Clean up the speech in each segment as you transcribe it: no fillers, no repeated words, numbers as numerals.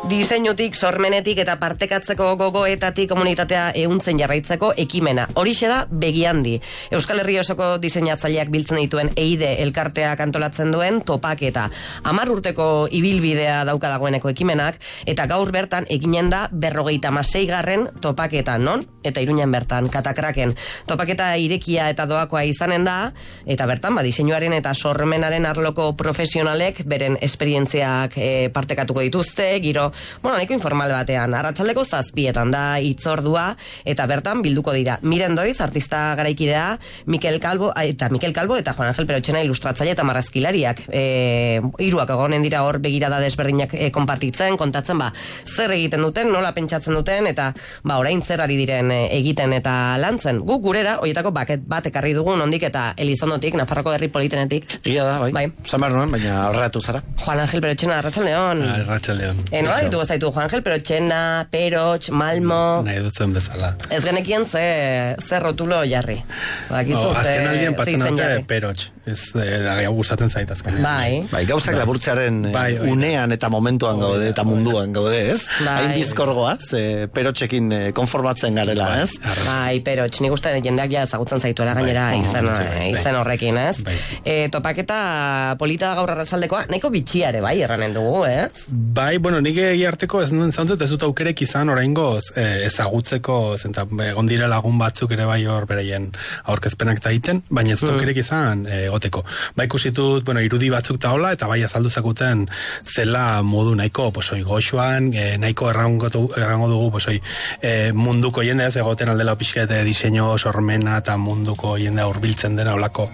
Diseinutik, sormenetik eta partekatzeko gogoetatik komunitatea ehuntzen jarraitzeko ekimena. Horixe da Begiandi. Euskal Herri osoko diseinatzaileak biltzen dituen EIDE elkarteak antolatzen duen topaketa. 10 urteko ibilbidea dauka dagoeneko ekimenak, eta gaur bertan eginen da 56. topaketa, non? Eta Iruñan bertan, Katakraken. Topaketa irekia eta doakoa izanen da, eta bertan, diseinuaren eta sormenaren arloko profesionalek beren esperientziak partekatuko dituzte, giro nahiko informal batean, arratsaldeko 7:00 da hitzordua, eta bertan bilduko dira Miren Doiz, artista garaikidea, Mikel Calvo eta Juan Angel Perotxena ilustratzaile eta marrazkilariak. Hiruak egonen dira hor begirada desberdinak konpartitzen, kontatzen zer egiten duten, nola pentsatzen duten, eta orain zer ari diren egiten eta lantzen. Guk gurera, horietako bat ekarri dugu nondik eta Elizondotik, Nafarroko herri politenetik. Ia da, bai. Zamar nuen, baina horretu zara. Juan Angel Perotxena, arratsaldeon. Arratsaldeon. Nola ditugu zaitu Juan Angel Perotxena, Perotx, Malmo... Nahi dutzen bezala. Ez genekien ze rotulo jarri. Azken aldien patzen haute Perotx. Ez gustatzen zait azken. Bai, gauzak laburtzearen unean eta momentuan gaude, eta munduan gaude, ez? Hain bizkorgoaz, Perotxekin konformatzen garela, ez? Bai, Perotx, nik uste jendeak ja ezagutzen zaituela gainera izen horrekin, ez? Topaketa polita gaur arratsaldekoa, nahiko bitxiare, bai, erranen dugu, ez? Bai, nik arteko ez nuen zauntzut, ez dut aukerek izan oraingoz ezagutzeko, zenta egon dire lagun batzuk ere bai hor bereien aurkezpenak eta egiten, baina ez dut aukerek izan egoteko. Bai ikusitut, irudi batzuk taola, eta bai azaldu zakuten zela modu nahiko, goxoan, nahiko errango dugu, munduko jendea ez egoten aldela pixket diseño, sormena eta munduko jendea hurbiltzen dena olako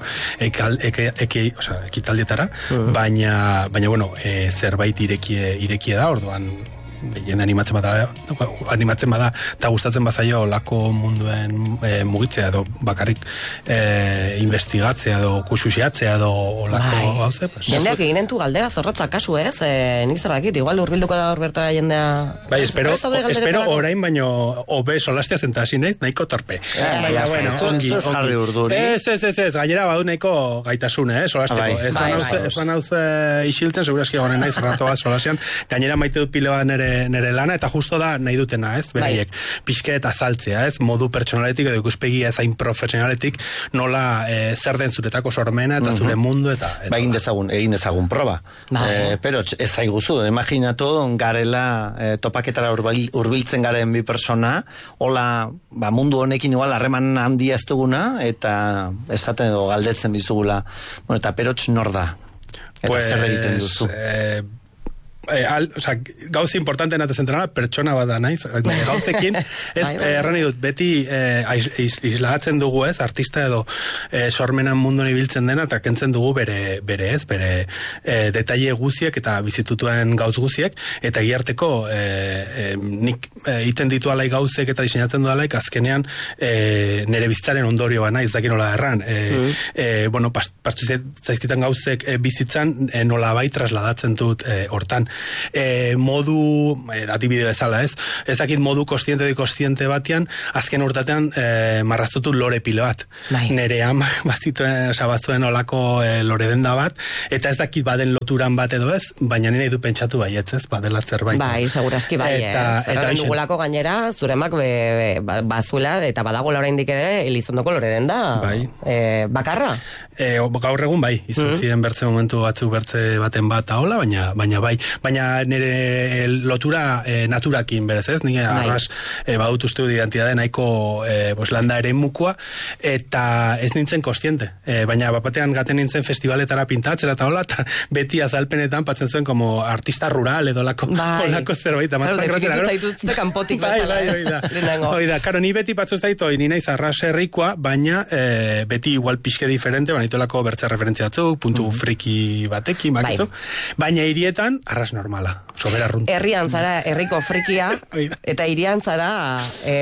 ekitaldietara, baina zerbait irekie da, orduan jende animatzen bada eta gustatzen bazaio lako munduen mugitzea edo bakarrik investigatzea edo kususiatzea edo lako gauze. Jendeak eginentu galdera zorrotzak kasu, ez? Nik zer dakit, igual urbilduko da hor bertara jendea... Bai, espero orain baino obe solastia zentasi nahiko torpe. Ongi jarri urduri. Ez, gainera badu nahiko gaitasun, solasteko. Ez ban hauz isiltzen, seguraski gonen naiz rato bat solasean, gainera maite dut pile bat nere lana, eta justo da nahi dutena, ez? Bereiek, pixke eta azaltzea, ez? Modu pertsonaletik edo ikuspegia ezain profesionaletik nola zer den zuretako sormena eta zure mundu eta... Egin dezagun proba. Pero ez zaiguzu, imaginatu garela topaketara hurbiltzen garen bi persona, hola mundu honekin igual harreman handia ez duguna, eta esaten edo galdetzen dizugula, eta Perotx nor da? Eta zer egiten duzu? Gauzi importante nate zentrala, pertsona bat da naiz, gauzekin erran dut, beti islagatzen dugu, ez, artista edo sormenan munduan ibiltzen dena, eta kentzen dugu bere detaile guziek eta bizitutuen gauz guziek, eta giarteko nik iten ditu alai gauzek eta diseinatzen du alaik, azkenean nere bizitzaren ondorio bana, izakin nola erran pastu zaizkitan gauzek bizitzan nola bai trasladatzen dut hortan. Modu adibide bezala, ez? Ez dakit modu kostiente batian, azken urtatean marraztutu lore pile bat. Nere ama batzuen olako lore denda bat, eta ez dakit baden loturan bat edo ez, baina nire du pentsatu baietz, ez? Badela zerbait. Bai, segurazki bai, eta dugulako gainera, zuremak bazuela, eta badagoela oraindik ere, Elizondoko lore denda bakarra? Gaur egun bai, izan ziren bertze momentu batzuk bertze baten bat ahola, baina nire lotura naturakin berez, ez? Nire arras badut uste dut identidade nahiko landa ere mukua, eta ez nintzen kostiente. Baina bapatean gaten nintzen festivaletara pintatzera eta hola, eta beti azalpenetan patzen zuen como artista rural edo lako zerbait. Claro, zaituzte kanpotik bezala. Oida, karo, ni beti patzu zaitu, ni naiz arras herrikoa, baina beti igual pixke diferente, banitolako bertze referentziatzuk, puntu friki batekin, bakizu, baina hirietan arras normala, sobera runt. Herrian zara herriko frikia, eta hirian zara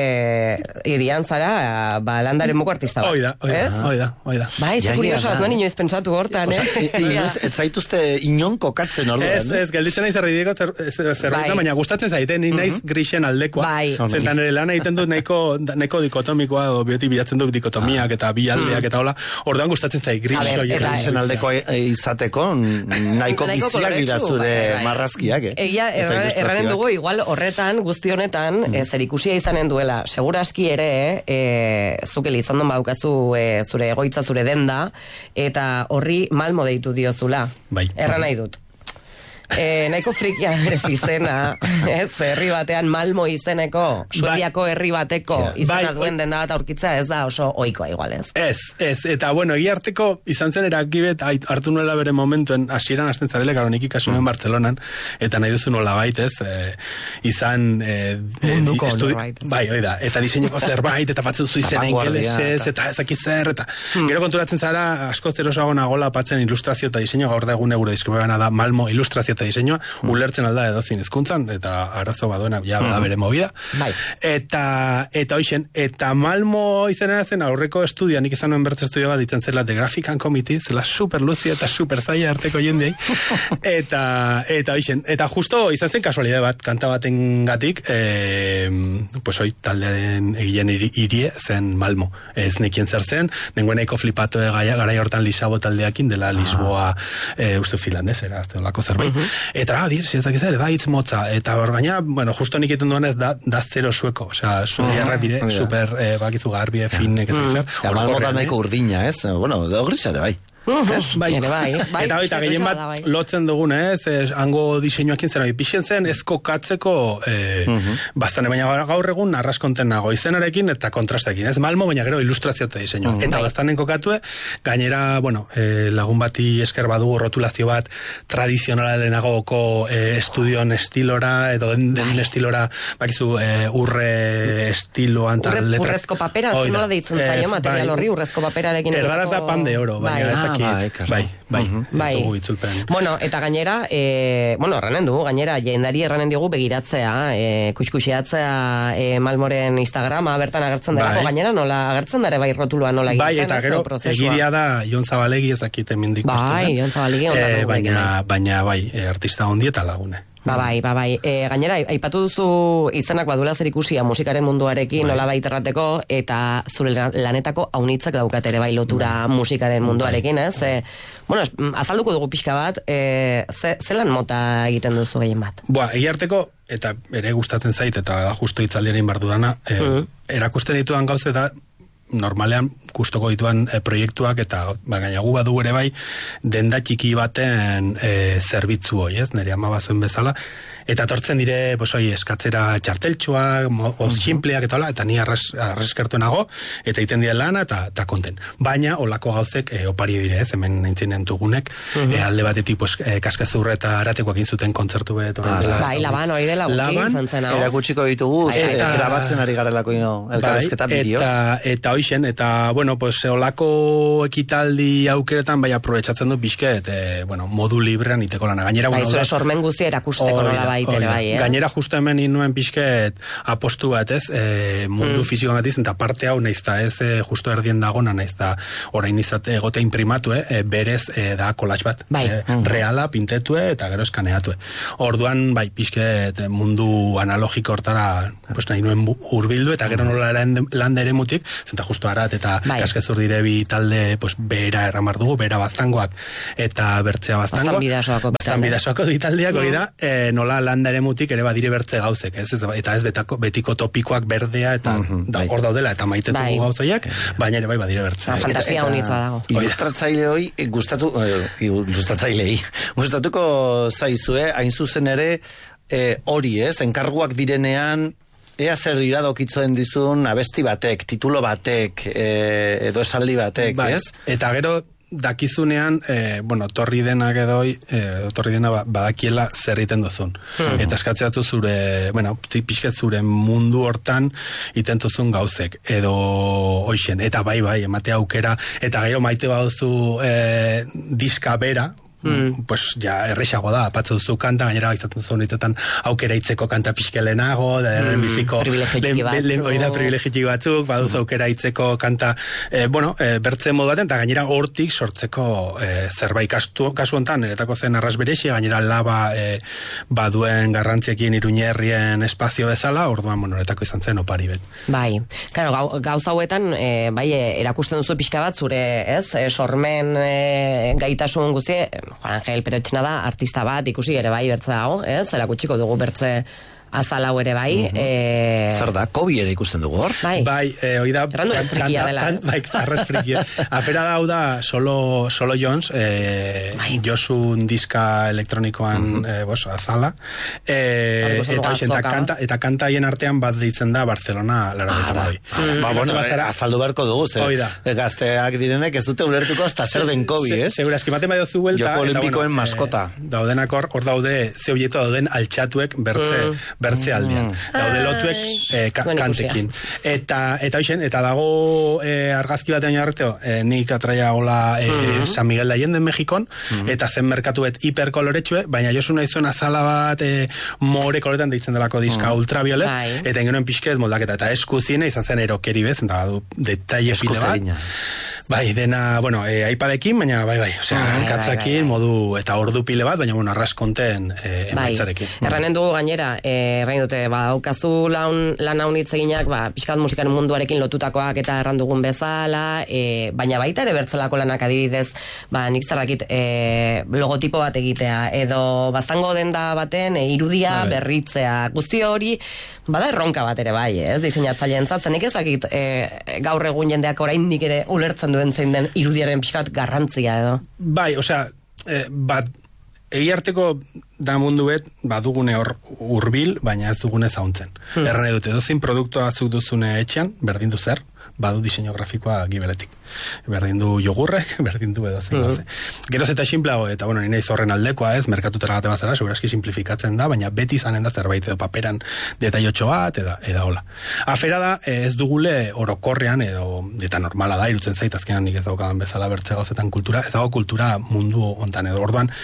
landaren moko artista bat. Oida. Bai, ze kurioso, ez nuen inoiz pentsatu hortan, Ez zaituzte inon kokatzen orduan, ez? Ez, gelditzen naiz erridiko zerbait, baina gustatzen zaiten, naiz grisen aldekoa. Zentan ere lan egiten dut nahiko dikotomikoa, beti bilatzen dut dikotomiak eta bi aldeak eta hola, orduan gustatzen zait grisen aldekoa izateko, nahiko biziak dira zure argazkiak, Egia, erranen dugu, igual horretan, guzti honetan, zer ikusia izanen duela, seguraski ere, zuk Elizondon baukazu zure egoitza, zure denda, eta horri Malmo deitu diozula. Bai. Erran nahi dut. Nahiko frikia berez izena, herri batean Malmo izeneko, Suediako herri bateko izena duen denda bat aurkitzea ez da oso ohikoa igual, ez? Ez, eta bueno, egiarteko izan zen erakibet hartu nuela bere momentuen hasieran hasten zarele, karo nik ikasuen Bartzelonan, eta nahi duzu nola bait, ez? Izan munduko norbait. Bai, oida, eta diseineko zerbait, eta batzu zu izena ingelesez, eta ezakizer, eta gero konturatzen zara, asko zerosago nagola patzen ilustrazio eta diseinu, gaur da egune gure diskribena da Malmo ilustrazio diseinua, ulertzen alda edozin hizkuntzan, eta arazo baduena ja bada bere movida. Bai. Eta hoixen, eta Malmo izena zen aurreko estudia, nik izan nuen bertze estudio bat ditzen zela The Graphic and Committee, zela super luzia eta super zaila arteko jendei, eta hoixen, eta justo izan zen kasualidade bat, kanta baten gatik, pues hoi taldearen egilen irie zen Malmo. Ez nekien zer zen, nengoeneiko flipatu garai hortan Lisabo taldeakin, dela Lisboa, uste finlandez, era, lako zerbait. Eta da hitz motza, eta hor gaina, bueno, justo nik iten duan ez da zero sueko, osea, suediarrak dire, super, bakizu garbie, finnek ez zer. Malmo da nahiko urdina, ez? Bueno, da grisare, bai. Bai. Eta baita gehien bat lotzen dugun, hango diseinuakin zen, pixen zen ez kokatzeko bastane, baina gaur egun arraskonten nago izenarekin eta kontrastekin, ez Malmo, baina gero ilustrazio eta diseinua. Eta bastanen kokatue, gainera, bueno, lagun bati esker badugu rotulazio bat tradizionalenago estudion estilora, edo den estilora, bakizu, urre estiloan tal letra. Urrezko papera, zinola deitzen zaio material horri, urrezko paperarekin. Erdaraz da pan de oro, baina Bai. Bueno, eta gainera, erranen dugu, gainera, jendari erranen dugu begiratzea, kuxkuxeatzea Malmoren Instagrama, bertan agertzen delako, gainera nola agertzen dare bai rotuluan nola egiten. Bai, eta gero, egiria da Jon Zabalegi ezakite mendik postu. Bai, Jon Zabalegi baina bai, artista ondi eta lagune. Bai. Gainera, aipatu duzu izenak badula zer ikusia musikaren munduarekin nola baiterrateko, eta zure lanetako aunitzak daukat ere bai lotura musikaren munduarekin, ez? Bueno, azalduko dugu pixka bat, zelan mota egiten duzu gehien bat? Egiarteko, eta ere gustatzen zait, eta justo hitzaldiaren bardu dana, erakusten ditudan gauze eta normalean gustoko dituan proiektuak eta gaina gu badu ere bai denda txiki baten zerbitzu hoi, ez? Nire ama bazuen bezala, eta tortzen dire, pues hoi, eskatzera txarteltxuak, ozximpleak eta hola, eta ni arreskertuenago, eta iten dira lana eta konten. Baina, olako gauzek opari dire, ez? Hemen nintzinen dugunek, alde batetik, pues, kaskazurra eta aratekoak inzuten kontzertu bet. Bai, Laban, hori dela gutxi izan zen hau. Erakutsiko ditugu, grabatzen ari garelako elkarrezketa bideoz. Eta hoixen, eta, bueno, pues, olako ekitaldi aukeretan, bai, aprobetxatzen du bizket, bueno, modu librean iteko lana. Gainera, bai, zure sormen guzti erakusteko nola baitere, bai, Gainera, justo hemen inuen bizket apostu bat, ez, mundu fizikoan gatiz, eta parte hau naizta, ez, justo erdien dagona, naizta, orain izate egote imprimatu, berez da kolaz bat. Bai. Reala, pintetue, eta gero eskaneatue. Orduan, bai, bizket mundu analogiko hortara, pues, nahi nuen urbildu, eta gero nola landa ere mutik, zenta justo arat, eta kaskezur dire bi talde, pues, bera erramar dugu, bera baztangoak, eta bertzea baztangoak. Bastan bidasoako bitaldiak, hori da, nola landa ere mutik ere badire bertze gauzek, ez? Eta ez betiko topikoak berdea, eta hor daudela, eta maitetu gauzoiak, baina ere bai badire bertze. Fantasia honitza dago. Ilustratzaile hoi, gustatuko zaizue, hain zuzen ere, hori, ez? Enkarguak direnean, ea zer iradokitzen dizun abesti batek, titulo batek, edo esaldi batek, ez? Eta gero, dakizunean, bueno, torri denak edoi, torri dena badakiela zer egiten duzun. Eta eskatzeatu zure, bueno, pixket zure mundu hortan itentuzun gauzek, edo hoixen, eta bai, ematea aukera, eta gero maite baduzu diska bera, pues ja errexago da, patzu duzu kanta, gainera izaten duzu nitetan aukera itzeko kanta pixkelenago, da biziko privilegitiki batzuk, baduzu aukera itzeko kanta, bueno, bertze moduaten, eta gainera hortik sortzeko zerbait kasu hontan, eretako zen arras berexi, gainera laba baduen garrantziekin Iruñerrien espazio bezala, orduan, bueno, eretako izan zen opari bet. Bai, claro, gauza hauetan, bai, erakusten duzu pixka bat, zure, ez, sormen gaitasun guzti, Juan Angel Perotxena da, artista bat, ikusi ere bai bertze dago, zera kutsiko dugu bertze azal hau ere bai. Zer da, Kobi ere ikusten dugu hor? Bai, hoi da... Errandu ez frikia dela. Bai, zarrez frikia. Afera da hau da Solo Jones, Josun diska elektronikoan azala. Eta kanta haien artean bat deitzen da Barcelona Larogeta bai. Azaldu beharko dugu, gazteak direnek ez dute ulertuko hasta zer den Kobi, ez? Segura, eskimaten bai dozu buelta. Joko olimpikoen maskota. Daudenak hor daude zeuieto dauden altxatuek bertze aldean. Daude lotuek kantekin. Eta hoxen, eta dago argazki batean jarreteo, nik atraia gola San Miguel de Allende en Mexikon, eta zen merkatuet hiperkoloretxue, baina josu nahi zuen azala bat more koloretan deitzen delako diska ultraviolet, eta ingenoen pixket moldaketa, eta eskuzine izan zen erokeri bez, eta du detaile pile bat. Bai, dena, aipadekin, baina bai, katzakin, modu, eta ordu pile bat, baina, arraskonten emaitzarekin. Erranen dugu gainera, errain dute, daukazu lan haunitz eginak, pixkat musikaren munduarekin lotutakoak eta erran dugun bezala, baina baita ere bertzelako lanak adibidez, nik zerrakit logotipo bat egitea, edo baztango denda baten irudia berritzea, guzti hori, bada erronka bat ere bai, diseinatzaileen zatzenik ez dakit gaur egun jendeak oraindik ere ulertzen duen zein den irudiaren pixkat garrantzia edo. Bai, egiarteko da munduet badugune hor hurbil, baina ez dugune zauntzen. Erran edute, dozin produktua azuk duzune etxean, berdin du zer, badu diseño grafikoa gibeletik. Berdin du jogurrek, berdin du edo zen. Geroz eta xinplago, eta nina izorren aldekoa ez, merkatutera gate bazara, seguraski simplifikatzen da, baina beti izanen da zerbait edo paperan detaiotxo bat, eda hola. Afera da, ez dugule orokorrean, eta normala da, irutzen zait, azkenan nik ez daukadan bezala bertze gauzetan kultura, ez dago kultura mundu ontan edo. Orduan,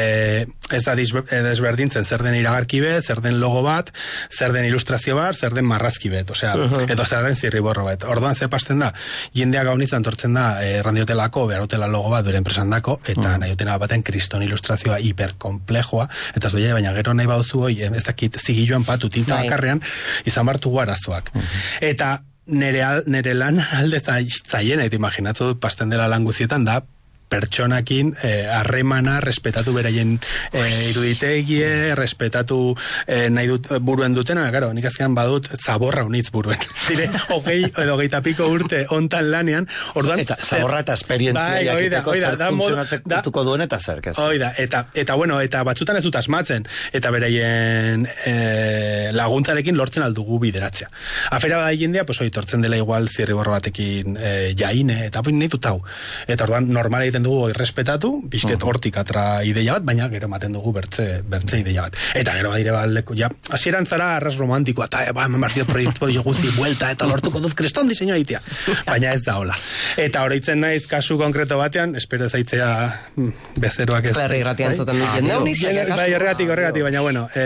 ez da desberdintzen zer den iragarki bet, zer den logo bat, zer den ilustrazio bat, zer den marrazki bet, edo zer den zirriborro bat. Orduan, ze pasten da, jendeak gaunitzen tortzen da, errandiotelako, beharotela logo bat, dure enpresandako, eta nahi dutena baten kriston ilustrazioa hiperkomplejoa, eta ez doia, baina gero nahi bauzu hoi, ez dakit zigilloan patu tinta bakarrean, izan bartu arazoak. Eta nere lan alde zaiena, eta imaginatzu dut pasten dela lan guzietan da, pertsonakin harremana respetatu beraien iruditegie, respetatu nahi dut buruen dutena, claro, nik azkenan badut zaborra unitz buruen. Dire, edo geitapiko urte ontan lanean, orduan... Eta zaborra eta esperientzia jakiteko zer funtzionatzeko duen eta zer, kez. Oida, eta batzutan ez dut asmatzen, eta beraien laguntzarekin lortzen aldugu bideratzea. Afera da jendea, tortzen dela igual zirriborro batekin jaine, eta nahi dut hau. Eta orduan, normala dugu irrespetatu, bizket hortik atra ideia bat, baina gero maten dugu bertze ideia bat. Eta gero badire baleko, hasieran zara arras romantikoa, eta eman bartio proiektu guzi buelta, eta lortuko duz kriston diseño egitea. Baina ez da hola. Eta oroitzen naiz kasu konkreto batean, espero zaitzea bezeroak ez. Herri gratian zuten dut jende. Bai, horregatik, baina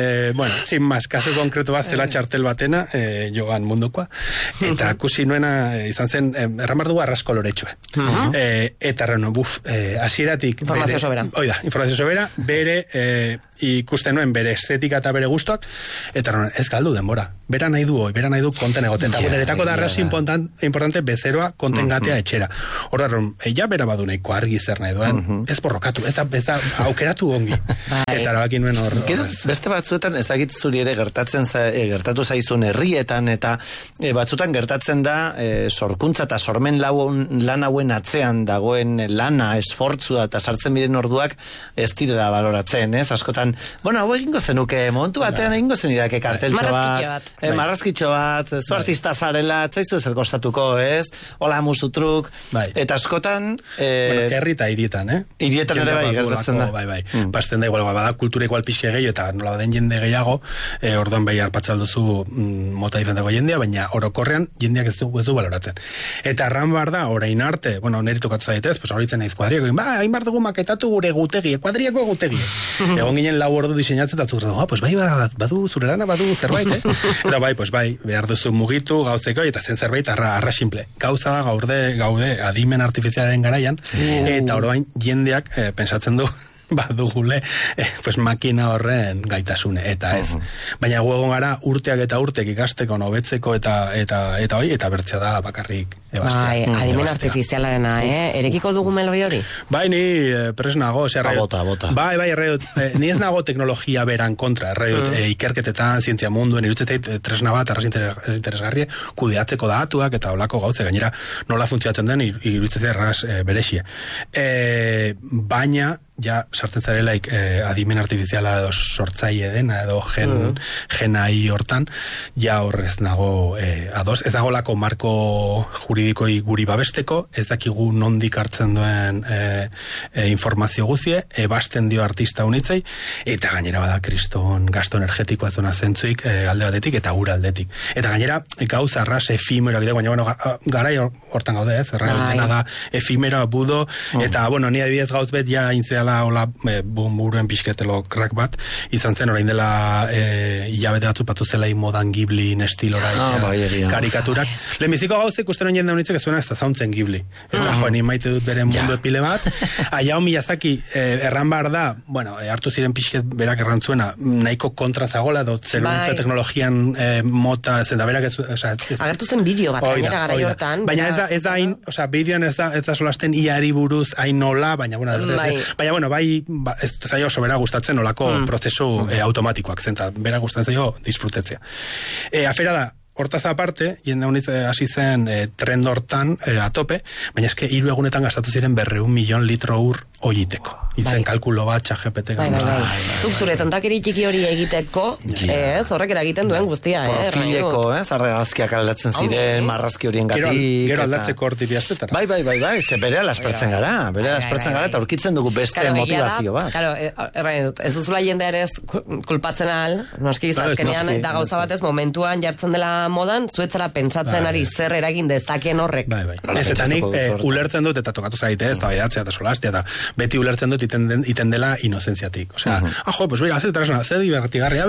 sin más, kasu konkreto bat zela txartel batena, jogan mundukoa, eta kusi nuena izan zen, erramar dugu arras koloretxue. Eta errano, hasieratik informazio sobera. Oida, informazio sobera, bere ikusten nuen bere estetika eta bere gustoak, eta ez galdu denbora. Bera nahi du konten egoten. Eta niretako da arras importante bezeroa konten gatea etxera. Horren, bera badu nahiko argi zer nahi duen, ez borrokatu, ez da aukeratu ongi. Eta erabaki nuen hor. Beste batzuetan, ez dakit zuri ere gertatu zaizun herrietan, eta batzuetan gertatzen da sorkuntza eta sormen lan hauen atzean dagoen lana, esfortzua eta sartzen biren orduak ez direla baloratzen, ez? Askotan, hau egingo zenuke, momentu batean egingo zenidake karteltxo bat, marrazkitxo bat, zu artista zarela, zaizu ezer kostatuko, ez? Hola, musutruk, eta askotan... Herri eta hirietan, Hirietan ere bai, gertatzen da. Bai. Pasten da igual, bada kultura igual pixke gehiago, eta nola baden jende gehiago, orduan bai harpatzalduzu mota difentako jendea, baina orokorrean jendeak ez du baloratzen. Eta erran bar da, orain arte, neri tokatu zaitez, horitzen naiz kuadriako, hain bar dugu maketatu gure gutegie, kuadriako gutegie. Egon ginen lau ordu diseinatzen, eta zurra, bai, badu zure lana, badu zerbait, Eta bai, behar duzu mugitu, gauzeko, eta zen zerbait, arra simple. Gauza da, gaude, adimen artifizialaren garaian, eta oroain jendeak pensatzen du, badugule, makina horren gaitasune, eta ez. Baina gu egon gara urteak eta urtek ikasteko, nobetzeko, eta bertzea da bakarrik Bai, adimen artifizialarena, erekiko dugu meloi hori? Bai, ni presnago, bota. Bai, erraiot, ni ez nago teknologia beran kontra, erraiot, ikerketetan, zientzia munduen, irutzezeit tresna bat, arras interesgarrie, kudeatzeko datuak, eta olako gauze, gainera nola funtzionatzen den, irutzezeit erraz berexie. Baina, ja, sartzen zarelaik adimen artifiziala edo sortzaile dena, edo genai hortan, ja horrez nago ados. Ez dago lako marko juridikoi guri babesteko, ez dakigu nondik hartzen duen informazio guzie, ebasten dio artista unitzei, eta gainera bada kriston gasto energetikoa zona zentzuik alde batetik, eta ura aldetik. Eta gainera, gauz arras efimero, baina, garai hortan gaude ez, dena da efimero, budo, eta, ni adibidez gauz bet, ja intzeala hola buruen pixketelo krak bat, izan zen orain dela hilabete batzu patu zela modan Ghibli estilora karikaturak. Lehenbiziko gauzek uste noen jende honitzek ez zuena ez da zauntzen Ghibli. Eta ni maite dut bere mundu epile bat. Hayao Miyazaki erran behar da, hartu ziren pixket berak errantzuena, nahiko kontra zagola, dut zeruntza teknologian mota, zen da berak agertu zen bideo bat, gainera gara hortan. Baina ez da hain, bideoan ez da solasten iari buruz hain nola, baina bai, ez zaio oso bera gustatzen olako prozesu automatikoak zen, bera gustatzen zaio disfrutetzea. Afera da, hortaz aparte, jende honitz hasi zen trend hortan atope, baina eske 3 egunetan gastatu ziren 200 milion litro ur oiteko. Itzen kalkulo bat, ChatGPT. Zuk zure tontakeri txiki hori egiteko, horrek eragiten duen guztia. Profileko, argazkiak aldatzen ziren, marrazki horien gatik. Gero aldatzeko horti biaztetara. Bai, ze bere alaspertzen gara, eta aurkitzen dugu beste motivazio bat. Ez duzula jende ere kulpatzen ahal, noski izazkenean, eta gauza batez momentuan jartzen dela modan, zuetzara pentsatzen ari zer eragin dezaken horrek. Ez eta nik ulertzen dut, eta tokatu zaite ez, eta baidatzea eta solastea, eta beti ulertzen dut iten dela inozentziatik. Osea, pues mira, zer divertigarria.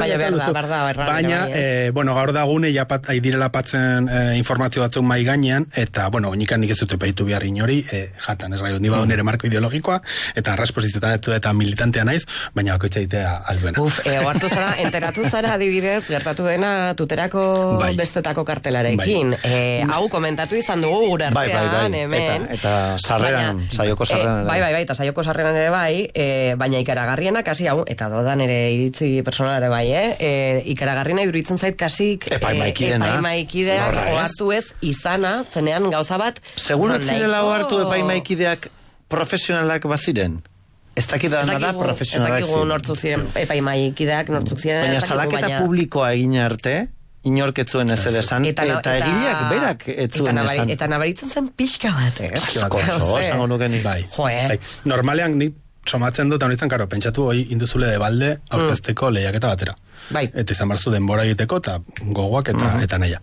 Baina, gaur dagune ja direla patzen informazio batzuk mai gainean, eta, nik ez dute peitu behar inori, jatan, ez gai, ni badu nire marko ideologikoa, eta arraspoziziotan eta militantea naiz, baina bakoitza itea alduena. Hartu zara, enteratu zara adibidez, gertatu dena tuterako bestetako kartelarekin. Hau komentatu izan dugu gure artean, hemen. Eta sarreran, saioko sarreran. Bai, eta saioko sarreran ere bai, baina ikaragarrienak hasi hau, eta dodan ere iritzi personalare bai, ikaragarriena iduritzen zait kasik epaimaikideak ohartu ez izana, zenean gauza bat. Seguro etzirela ohartu epaimaikideak profesionalak baziren? Ez dakidana da profesionalak ziren. Ez dakigu nortzuk ziren epaimaikideak, nortzuk ziren. Baina salaketa publikoa egin arte, inork etzuen ez ere esan, eta egileak berak etzuen esan. Eta nabaritzen zen pixka bat, Asko, esango nuken. Normalean nik somatzen dut, honitzen, pentsatu hoi induzule de balde aurkezteko lehiaketa batera. Eta izan barzu denbora egiteko, eta gogoak eta naia.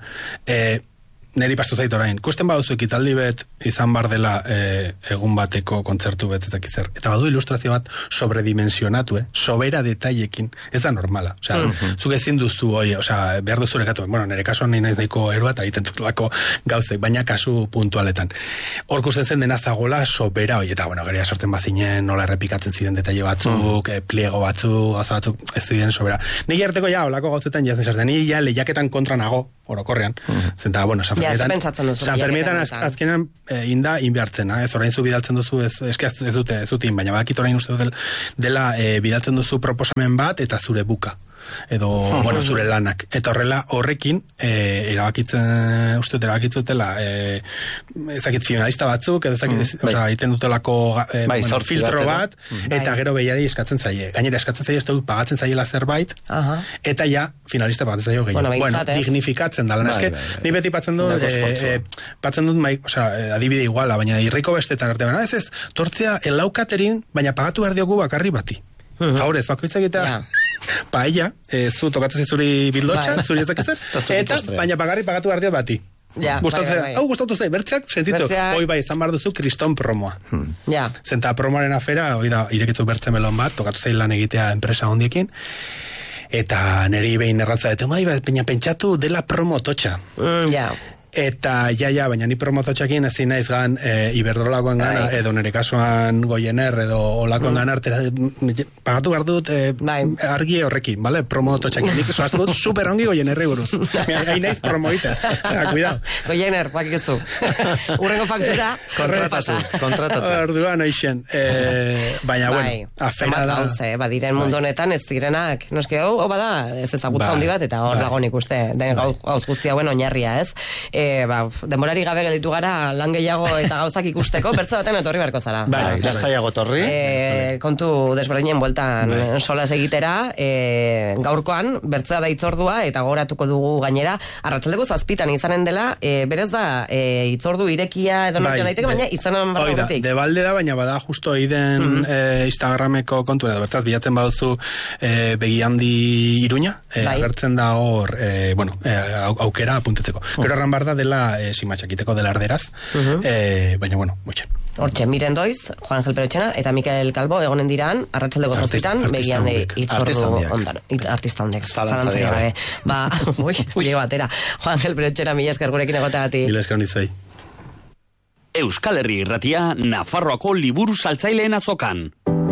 Neri pastu zait orain. Kusten baduzu ekitaldi bet izan bar dela egun bateko kontzertu bet ez dakitzer. Eta badu ilustrazio bat sobredimensionatu, sobera detailekin. Ez da normala. Zuk ezin duzu hoi, behar duzu rekatu. Nire kaso nahi naiz daiko erua eta egiten dutulako gauzek, baina kasu puntualetan. Hor kusten zen dena zagola sobera hoi. Eta, geria sartzen bazinen nola errepikatzen ziren detaile batzuk, pliego batzuk, gauza batzuk, ez ziren sobera. Nik harteko olako gauzetan jazen sartzen. Ni lehiaketan kontra nago, orokorrean. Zenta, San Fermietan azkenan inda inbehartzena, ez orain zu bidaltzen duzu, ez dute in, baina bakit orain uste dela bidaltzen duzu proposamen bat eta zure buka. Edo, zure lanak. Eta horrekin, erabakitzutela, ezakit finalista batzuk, egiten dutelako filtro bat, eta gero behiari eskatzen zaie. Gainera eskatzen zaie, ez dut pagatzen zaiela zerbait, eta ja, finalista pagatzen zaio gehiago. Dignifikatzen da, lan eske, ni beti patzen dut, adibide iguala, baina irriko bestetan arte, ez, tortzea, elaukaterin, baina pagatu behar diogu bakarri bati. Favorez, bakoitzak eta paella, zu tokatzen zuri bildotxa, zuri ezakitzen, eta baina pagatu behar dio bati. Gustatu zei, bertxak, sentitu, hoi bai, izan behar duzu kriston promoa. Zenta promoaren afera, hoi da, irekitzu bertze melon bat, tokatu zei lan egitea enpresa hondiekin, eta niri behin errantza, eta baina pentsatu dela promo totxa. Eta baina ni promototxakin ezin naiz gan Iberdrolakoen gana, edo nire kasuan Goiener, edo olakoen gana artera, pagatu behar dut argi horrekin, ¿vale? Promototxakin. Nik zoaztu dut super ongi Goienerri buruz. Hain naiz promoita. Cuidado. Goiener, pakizu. Urrengo faktura. Kontratatu. Orduan, oixen. Baina, bueno, afera da. Badiren mundu honetan ez zirenak, noski hau bada, ez ezagutza handi bat, eta hor dago nik uste, gauz guztia hauen oinarria, ez? Denborari gabe gelditu gara lan gehiago eta gauzak ikusteko, bertze baten etorri beharko zara. Lasaiago torri. Kontu desberdinen bueltan solas egitera, gaurkoan, bertzea da itzordua, eta gogoratuko dugu gainera, arratsaldeko 7 izanen dela, berez da, itzordu irekia edo nortean daiteke, baina izanen barrotik. De balde da, baina bada justo iden Instagrameko kontu, edo bertaz, bilatzen baduzu Begihandi Iruña, agertzen da hor, aukera apuntetzeko. Gero erran barda dela simatxakiteko dela erderaz, baina, bueno, mutxe. Hortxe, Miren Doiz, Juan Angel Perotxena eta Mikel Calvo egonen diran, arratsaldeko 7 Begihandi itzordu ondan. Artista hondek. Zalantzarik gabe. Ui, batera. Juan Angel Perotxena, mila esker gurekin egoteagatik. Mila esker honditzai. Euskal Herri Irratia, Nafarroako liburu saltzaileen azokan.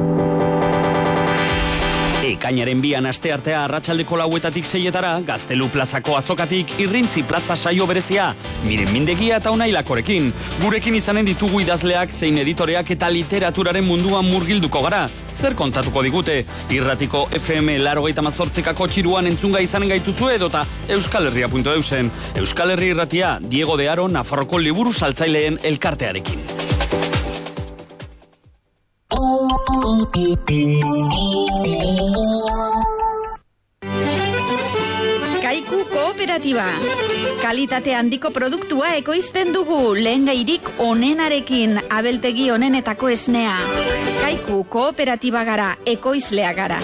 Ekainaren 2 asteartea arratsaldeko 4 6 Gaztelu plazako azokatik Irrintzi plaza saio berezia, Miren Mindegia eta Unailakorekin. Gurekin izanen ditugu idazleak zein editoreak eta literaturaren munduan murgilduko gara. Zer kontatuko digute? Irratiko FM 88ko txiruan entzunga izanen gaituzu edota euskalherria.eusen. Euskal Herri Irratia, Diego de Aro, Nafarroko liburu saltzaileen elkartearekin. Kaiku Kooperatiba. Kalitate handiko produktua ekoizten dugu, lehengairik onenarekin, abeltegi onenetako esnea. Kaiku Kooperatiba gara, ekoizlea gara.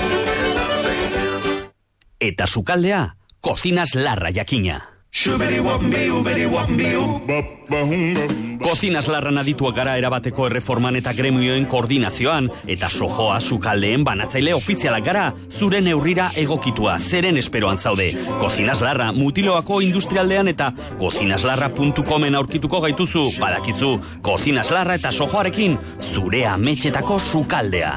Eta sukaldea, Kozinas Larra jakina. Kozinas Larran adituak gara erabateko erreforman eta gremioen koordinazioan, eta sojoa sukaldeen banatzaile ofizialak gara, zure neurrira egokitua, zeren esperoan zaude. Kozinas Larra Mutiloako industrialdean eta kozinaslarra.comen aurkituko gaituzu, badakizu, Kozinas Larra eta sojoarekin, zure ametxetako sukaldea.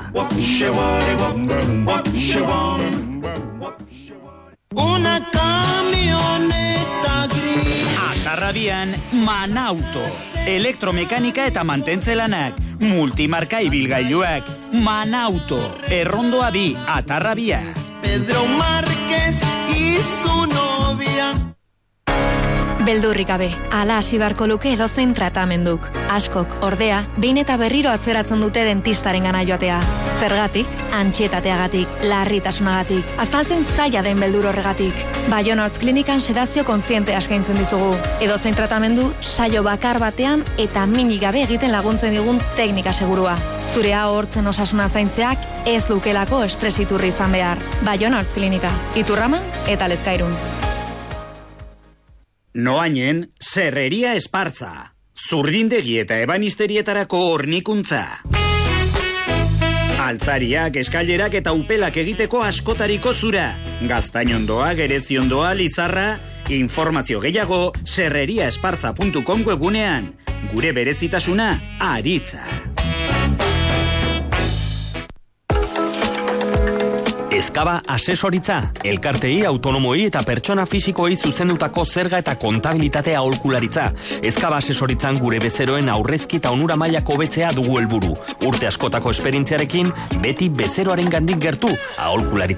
Una camioneta gris. Atarrabian, Manauto. Elektromekanika eta mantentzelanak. Multimarka ibilgailuak. Manauto. Errondoa 2, Atarrabia. Pedro Márquez y su novia. Beldurrik gabe, ala hasi beharko luke edozein tratamenduk. Askok, ordea, behin eta berriro atzeratzen dute dentistaren gana joatea. Zergatik, antsietateagatik, larritasunagatik, azaltzen zaila den beldur horregatik. Bayona Hortz Klinikan sedazio kontziente eskaintzen dizugu. Edozein tratamendu, saio bakar batean eta minik gabe egiten laguntzen digun teknika segurua. Zure ahortzen osasuna zaintzeak ez lukelako estresiturri izan behar. Bayona Hortz Klinika, Iturraman eta Lezkairun. Noainen, Serreria Espartza. Zurdindegi eta ebanisterietarako hornikuntza. Altzariak, eskailerak eta upelak egiteko askotariko zura. Gaztainondoa, gereziondoa, lizarra. Informazio gehiago, serreriaespartza.com webunean. Gure berezitasuna, aritza. Ezkaba asesoritza, elkartei, autonomoi eta pertsona fisikoei zuzendutako zerga eta kontabilitatea aholkularitza. Ezkaba asesoritzan gure bezeroen aurrezki eta onura mailako hobetzea dugu helburu. Urte askotako esperientziarekin, beti bezeroaren gandik gertu, aholkularitza.